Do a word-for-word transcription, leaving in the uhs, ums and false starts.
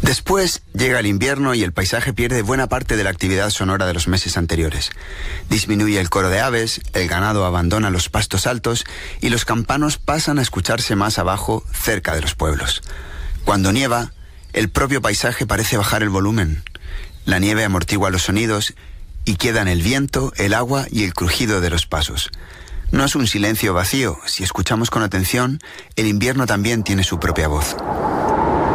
Después llega el invierno y el paisaje pierde buena parte de la actividad sonora de los meses anteriores. Disminuye el coro de aves, el ganado abandona los pastos altos y los campanos pasan a escucharse más abajo, cerca de los pueblos. Cuando nieva, el propio paisaje parece bajar el volumen. La nieve amortigua los sonidos y quedan el viento, el agua y el crujido de los pasos. No es un silencio vacío. Si escuchamos con atención, el invierno también tiene su propia voz.